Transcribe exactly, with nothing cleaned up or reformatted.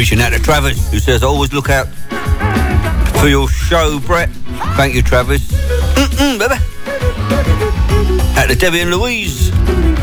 Reaching out to Travis, who says, always look out for your show, Brett. Thank you, Travis. Mm-mm, baby. Out to Debbie and Louise.